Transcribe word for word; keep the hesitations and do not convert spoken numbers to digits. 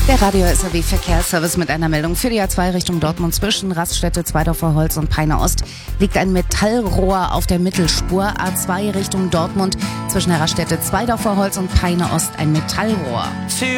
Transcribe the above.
Der Radio S R W Verkehrsservice mit einer Meldung für die A zwei Richtung Dortmund zwischen Raststätte Zweidorfer Holz und Peine Ost liegt ein Metallrohr auf der Mittelspur. A zwei Richtung Dortmund zwischen der Raststätte Zweidorfer Holz und Peine Ost ein Metallrohr.